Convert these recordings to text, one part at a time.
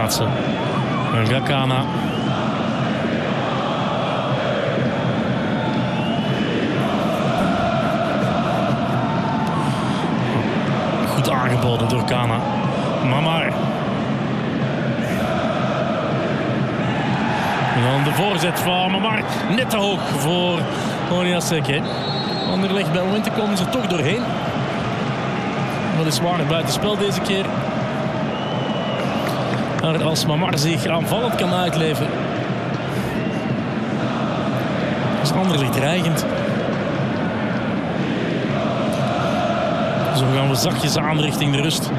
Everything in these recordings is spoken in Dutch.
plaatsen. Gakana. Goed aangeboden door Kana. Mamar. En dan de voorzet van Mamar. Net te hoog voor Oniaseke. Anderlecht, bij momenten komen ze er toch doorheen. Weliswaar buitenspel deze keer. Maar als Mamar zich aanvallend kan uitleven, is Anderlecht dreigend. Zo gaan we zachtjes aan richting de rust.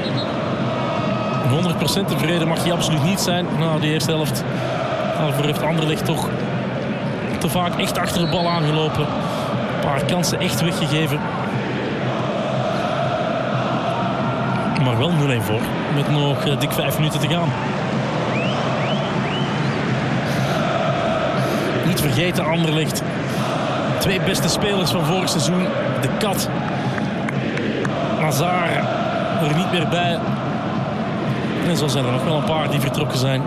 100% tevreden mag hij absoluut niet zijn. Nou, die eerste helft. Daarvoor heeft Anderlecht toch te vaak echt achter de bal aangelopen. Een paar kansen echt weggegeven. Maar wel 0-1 voor. Met nog dik 5 minuten te gaan. Niet vergeten Anderlecht. 2 beste spelers van vorig seizoen. De Kat. Nazar er niet meer bij. En zo zijn er nog wel een paar die vertrokken zijn.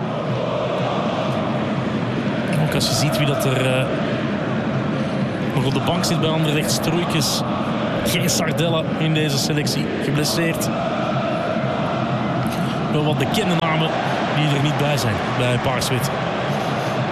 Ook als je ziet wie dat er nog op de bank zit bij Anderlecht. Stroeikens. Geen Sardella in deze selectie. Geblesseerd. Wel wat bekende namen die er niet bij zijn bij Paars-Wit.